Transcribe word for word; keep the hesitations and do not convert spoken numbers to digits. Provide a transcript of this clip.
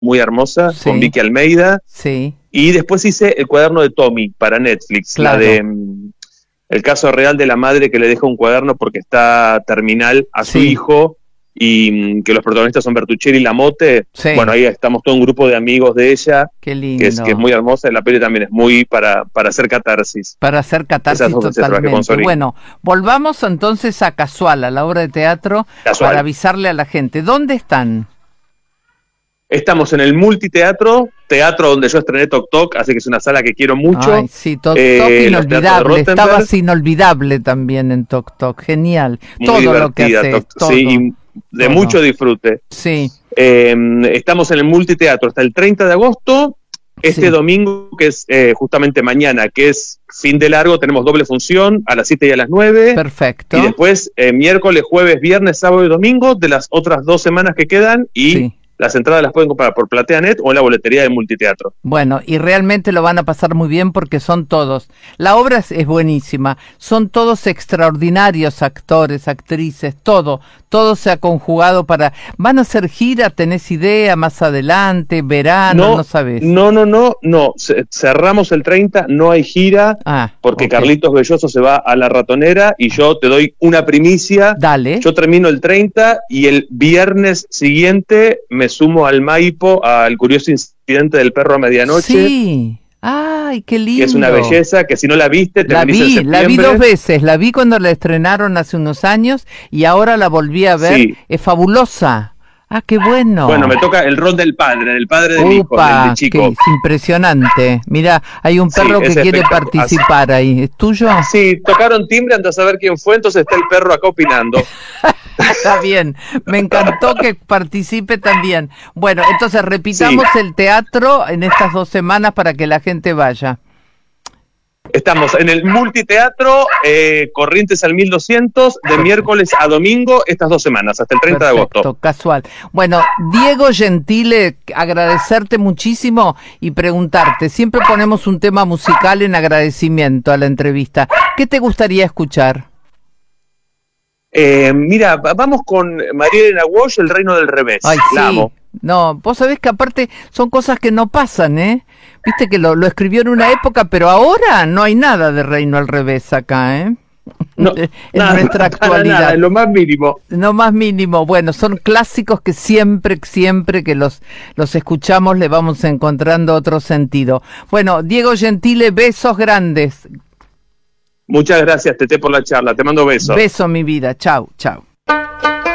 muy hermosa, Sí. con Vicky Almeida. Sí. Y después hice el cuaderno de Tommy para Netflix, Claro. la de mm, el caso real de la madre que le deja un cuaderno porque está terminal a su Sí. hijo, y mm, que los protagonistas son Bertuccelli y Lamotte. Sí. Bueno, ahí estamos todo un grupo de amigos de ella, Qué lindo. que es, que es muy hermosa, y la peli también es muy para, para hacer catarsis. Para hacer catarsis Esas dos veces trabajé con totalmente. Sorín. Bueno, volvamos entonces a Casual, a la obra de teatro, Casual. para avisarle a la gente. ¿Dónde están? Estamos en el Multiteatro, teatro donde yo estrené Toc Toc, así que es una sala que quiero mucho. Ay, sí, Toc Toc, Eh, los teatros de inolvidable. Rottenberg. Estabas inolvidable también en Toc Toc. Genial. Muy Todo lo que divertida, haces, Toc- todo. sí, y de todo. mucho disfrute. Sí, Eh, estamos en el Multiteatro hasta el treinta de agosto. Este Sí. domingo, que es eh, justamente mañana, que es fin de largo, tenemos doble función a las siete y a las nueve. perfecto. Y después eh, miércoles, jueves, viernes, sábado y domingo de las otras dos semanas que quedan. Y Sí. las entradas las pueden comprar por PlateaNet o en la boletería de Multiteatro. Bueno, y realmente lo van a pasar muy bien porque son todos, la obra es, es buenísima, son todos extraordinarios actores, actrices, todo, todo se ha conjugado para, van a hacer gira, tenés idea, más adelante, verano, no, sabes. No, no, no, no. Ce- Cerramos el treinta, no hay gira, Ah, porque ok. Carlitos Belloso se va a La Ratonera y yo te doy una primicia. Dale. Yo termino el treinta y el viernes siguiente me sumo al Maipo, al curioso incidente del perro a medianoche, Sí, ay, qué lindo. que es una belleza, que si no la viste, te La venís en vi, la vi septiembre. dos veces, la vi cuando la estrenaron hace unos años y ahora la volví a ver, Sí. es fabulosa. Ah, qué bueno. Bueno, me toca el rol del padre, del padre de mi hijo, Upa, del de chico. que es impresionante. Mira, hay un Sí, perro que es quiere espectacular. participar ahí. ¿Es tuyo? Sí, tocaron timbre antes de saber quién fue, entonces está el perro acá opinando. Está bien. Me encantó que participe también. Bueno, entonces repitamos Sí. el teatro en estas dos semanas para que la gente vaya. Estamos en el Multiteatro, eh, Corrientes al mil doscientos, de miércoles a domingo, estas dos semanas, hasta el treinta de Perfecto, agosto. casual. Bueno, Diego Gentile, agradecerte muchísimo y preguntarte, siempre ponemos un tema musical en agradecimiento a la entrevista. ¿Qué te gustaría escuchar? Eh, mira, va- vamos con María Elena Walsh, El Reino del Revés. Ay, La sí. amo. No, vos sabés que aparte son cosas que no pasan, ¿eh? Viste que lo, lo escribió en una época, pero ahora no hay nada de Reino al Revés acá, ¿eh? No, en nada, nuestra para actualidad. nada, en lo más mínimo. No más mínimo. Bueno, son clásicos que siempre, siempre que los, los escuchamos le vamos encontrando otro sentido. Bueno, Diego Gentile, besos grandes. Muchas gracias, Tete, por la charla. Te mando besos. Beso, mi vida. Chau, chau.